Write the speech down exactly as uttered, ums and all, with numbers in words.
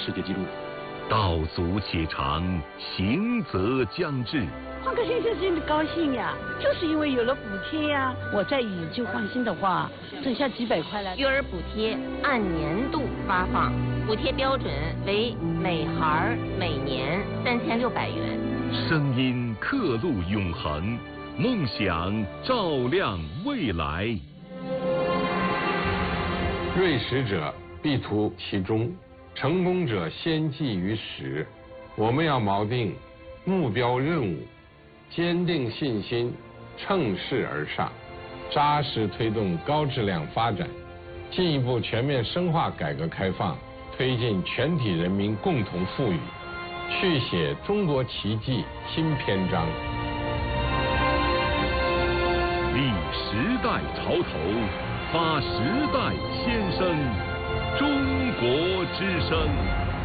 世界纪录。 道阻且长，行则将至。 换个先生心里高兴呀，就是因为有了补贴呀。我再以旧换新的话，省下几百块来。 育儿补贴按年度发放，补贴标准为每孩每年三千六百元。 声音刻录永恒，梦想照亮未来。 锐实者必图其中，成功者先记于始。我们要锚定目标任务，坚定信心，乘势而上，扎实推动高质量发展，进一步全面深化改革开放，推进全体人民共同富裕，续写中国奇迹新篇章。 立时代潮头，发时代先声，中国之声。